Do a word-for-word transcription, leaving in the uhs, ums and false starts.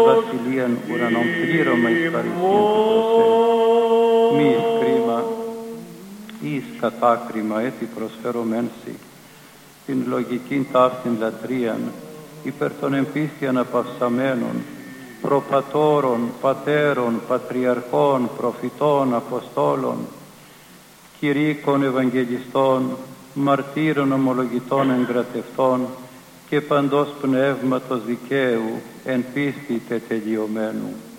βασιλείαν ουρανών πλήρωμα εις παρησίαν του προσέ. Μη εις κρίμα, εις κατάκριμα έτι προσφερωμένσι, την λογικήν ταύτην λατρείαν, υπέρ των εμπίστιαν απαυσαμένων, προπατώρων, πατέρων, πατριαρχών, προφητών, αποστόλων, κηρύκων, ευαγγελιστών, μαρτύρων, ομολογητών, εγκρατευτών και παντός πνεύματος δικαίου εν πίστη τετελειωμένου.